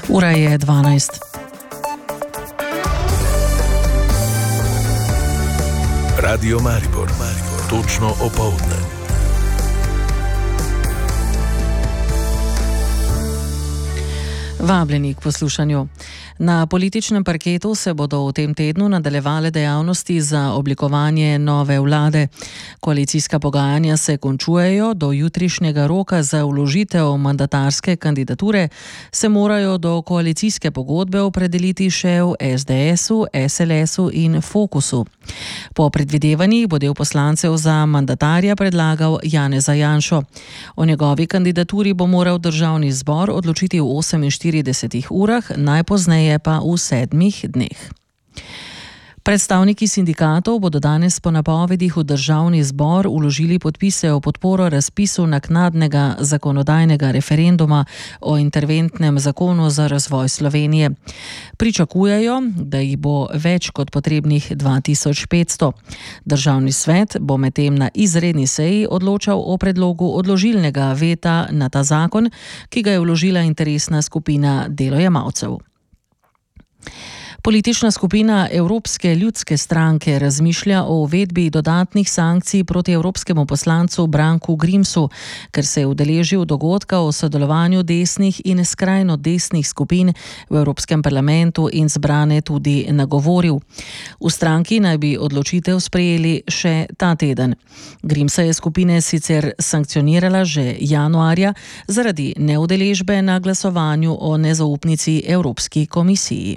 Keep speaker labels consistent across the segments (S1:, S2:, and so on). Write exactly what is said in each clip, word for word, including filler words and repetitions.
S1: Ura je dvanajst.
S2: Radio Maribor, Maribor. Točno opoldne.
S1: Vabljeni k poslušanju. Na političnem parketu se bodo v tem tednu nadaljevale dejavnosti za oblikovanje nove vlade. Koalicijska pogajanja se končujejo, do jutrišnjega roka za vložitev mandatarske kandidature se morajo do koalicijske pogodbe opredeliti še v es de esu, es el esu in Fokusu. Po predvidevanjih bo del poslancev za mandatarja predlagal Janeza Janšo. O njegovi kandidaturi bo moral državni zbor odločiti v oseminštiridesetih urah, najpozneje pa v sedmih dneh. Predstavniki sindikatov bodo danes po napovedih v državni zbor vložili podpise o podporo razpisu naknadnega zakonodajnega referenduma o interventnem zakonu za razvoj Slovenije. Pričakujejo, da jih bo več kot potrebnih dva tisoč petsto. Državni svet bo medtem na izredni seji odločal o predlogu odložilnega veta na ta zakon, ki ga je vložila interesna skupina delojemalcev. Politična skupina Evropske ljudske stranke razmišlja o uvedbi dodatnih sankcij proti evropskemu poslancu Branku Grimsu, ker se je udeležil dogodka o sodelovanju desnih in skrajno desnih skupin v Evropskem parlamentu in zbrane tudi nagovoril. V stranki naj bi odločitev sprejeli še ta teden. Grimsa je skupine sicer sankcionirala že januarja zaradi neudeležbe na glasovanju o nezaupnici Evropski komisiji.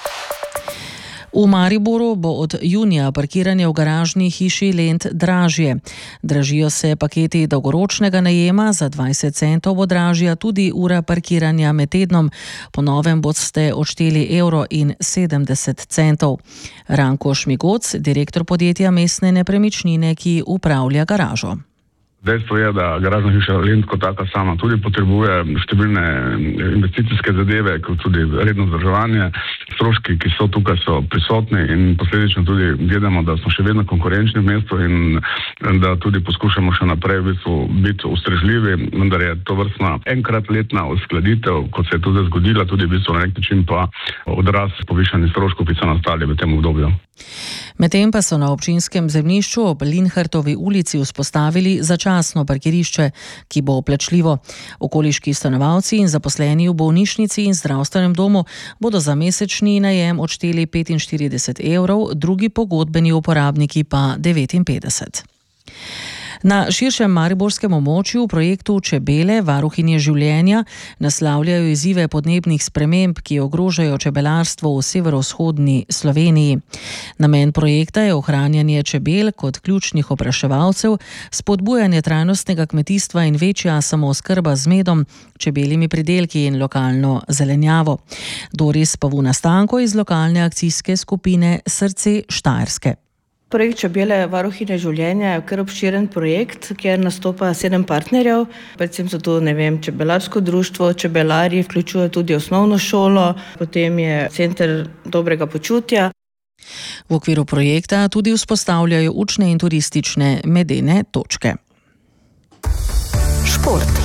S1: V Mariboru bo od junija parkiranje v garažni hiši Lent dražje. Dražijo se paketi dolgoročnega najema, za dvajset centov bo dražja tudi ura parkiranja med tednom. Po novem boste odšteli evro in sedemdeset centov. Ranko Šmigoc, direktor podjetja Mestne nepremičnine, ki upravlja garažo.
S3: Dejstvo je, da garažna hiša Lent kot taka sama tudi potrebuje številne investicijske zadeve, kot tudi redno vzdrževanje. Stroški, ki so tukaj, so prisotni in posledično tudi gledamo, da smo še vedno konkurenčni v mestu in da tudi poskušamo še naprej v bistvu biti ustrežljivi, vendar je to vrstna enkrat letna uskladitev, kot se je tudi zgodila, tudi v bistvu na nek način pa odraz povišanih stroškov, ki so nastali v tem obdobju.
S1: Medtem pa so na občinskem zemljišču ob Linhartovi ulici vzpostavili začasno parkirišče, ki bo plačljivo. Okoliški stanovalci in zaposleni v bolnišnici in zdravstvenem domu bodo za mesečni najem odšteli petinštirideset evrov, drugi pogodbeni uporabniki pa devetinpetdeset. Na širšem mariborskem območju v projektu Čebele, varuhinje življenja, naslavljajo izzive podnebnih sprememb, ki ogrožajo čebelarstvo v severovzhodni Sloveniji. Namen projekta je ohranjanje čebel kot ključnih opraševalcev, spodbujanje trajnostnega kmetijstva in večja samooskrba z medom, čebeljimi pridelki in lokalno zelenjavo. Doris Pavuna Stanko iz lokalne akcijske skupine Srce Štajerske.
S4: Projekt Čebele, varuhinje življenja je kar obširen projekt, kjer nastopa sedem partnerjev, predvsem so tu, ne vem, čebelarsko društvo, čebelari, vključuje tudi osnovno šolo, potem je center dobrega počutja.
S1: V okviru projekta tudi vzpostavljajo učne in turistične medene točke. Šport.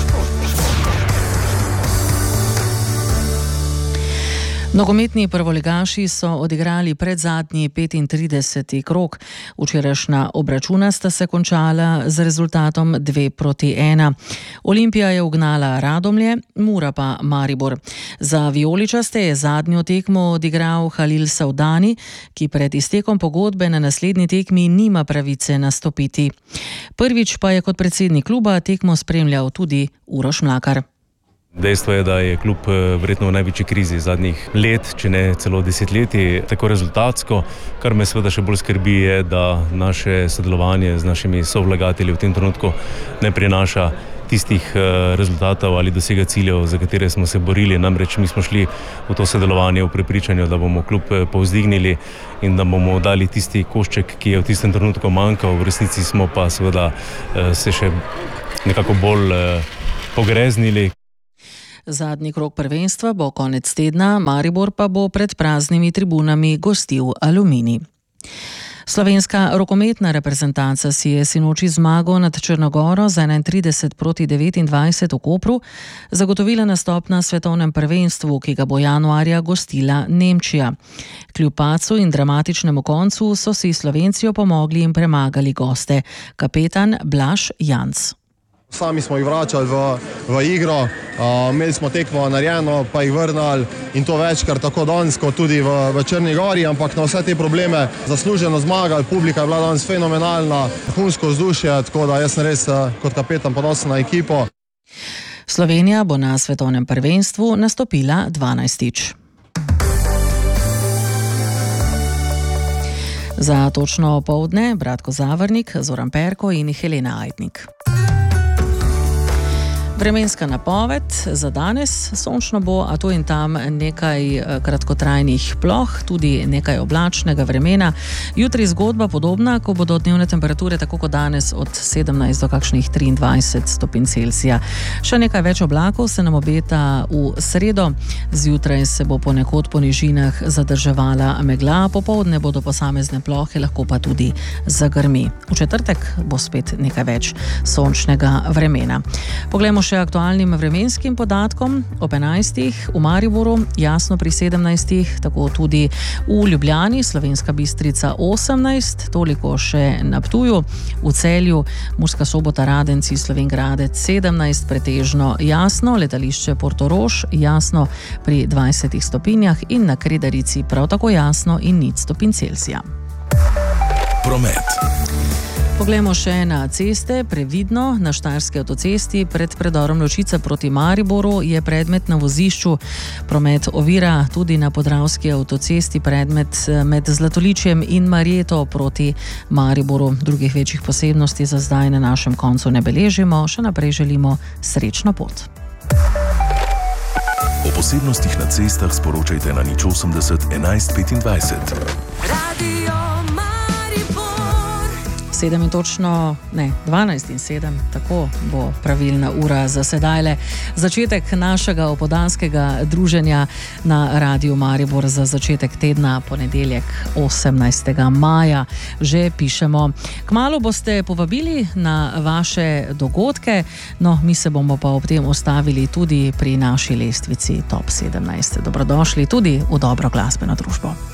S1: Nogometni prvoligaši so odigrali predzadnji petintrideseti krog. Včerajšnja obračuna sta se končala z rezultatom dve proti ena. Olimpija je ugnala Radomlje, Mura pa Maribor. Za vijoličaste je zadnjo tekmo odigral Halil Savdani, ki pred iztekom pogodbe na naslednji tekmi nima pravice nastopiti. Prvič pa je kot predsednik kluba tekmo spremljal tudi Uroš Mlakar.
S5: Dejstvo je, da je klub verjetno v največji krizi zadnjih let, če ne celo desetletij, tako rezultatsko. Kar me seveda še bolj skrbi je, da naše sodelovanje z našimi sovlagatelji v tem trenutku ne prinaša tistih rezultatov ali dosega ciljev, za katere smo se borili. Namreč mi smo šli v to sodelovanje v prepričanju, da bomo klub povzdignili in da bomo dali tisti košček, ki je v tistem trenutku manjkal. V resnici smo pa seveda se še nekako bolj pogreznili.
S1: Zadnji krog prvenstva bo konec tedna, Maribor pa bo pred praznimi tribunami gostil Aluminij. Slovenska rokometna reprezentanca si je sinoči zmago nad Črno Goro z enaintrideset proti devetindvajset v Kopru zagotovila nastop na svetovnem prvenstvu, ki ga bo januarja gostila Nemčija. Kljub padcu in dramatičnemu koncu so si Slovenci pomogli in premagali goste. Kapetan Blaž Janc.
S6: Sami smo jih vračali v, v igro, uh, imeli smo tekmo narejeno, pa jih vrnali in to večkrat tako danes kot tudi v, v Črni Gori, ampak na vse te probleme zasluženo zmagali, publika je bila danes fenomenalna, vrhunsko vzdušje, tako da jaz sem res kot kapetan ponosen na ekipo.
S1: Slovenija bo na svetovnem prvenstvu nastopila dvanajstič. Za točno opoldne Bratko Zavrnik, Zoran Perko in Helena Ajdnik. Vremenska napoved za danes. Sončno bo, a tu in tam nekaj kratkotrajnih ploh, tudi nekaj oblačnega vremena. Jutri zgodba podobna, ko bodo dnevne temperature tako kot danes od sedemnajst do kakšnih triindvajset stopinj Celzija. Še nekaj več oblakov se nam obeta v sredo. Zjutraj se bo ponekod po nižinah zadrževala megla, popoldne bodo posamezne plohe, lahko pa tudi zagrmi. V četrtek bo spet nekaj več sončnega vremena. Poglejmo še aktualnim vremenskim podatkom. Ob enajstih v Mariboru, jasno pri sedemnajstih, tako tudi v Ljubljani, Slovenska Bistrica osemnajst, toliko še na Ptuju, v Celju, Murska Sobota, Radenci, Slovenj Gradec sedemnajst, pretežno jasno, letališče Portorož jasno pri dvajsetih stopinjah in na Kredarici prav tako jasno in nič stopinj Celzija.
S2: Promet.
S1: Poglejmo še na ceste. Previdno na Štajerski avtocesti pred predorom Ločica proti Mariboru je predmet na vozišču. Promet ovira tudi na Podravski avtocesti predmet med Zlatoličjem in Marjeto proti Mariboru. Drugih večjih posebnosti za zdaj na našem koncu ne beležimo. Še naprej želimo srečno pot.
S2: O posebnostih na cestah sporočajte na nič osemdeset enajst petindvajset.
S1: Radio sedem in točno, ne, dvanajst in sedem, tako bo pravilna ura za sedajle. Začetek našega opoldanskega druženja na Radiu Maribor za začetek tedna, ponedeljek osemnajstega maja. Že pišemo. Kmalu boste povabili na vaše dogodke, no, mi se bomo pa ob tem ustavili tudi pri naši lestvici Top sedemnajst. Dobrodošli tudi v dobro glasbeno družbo.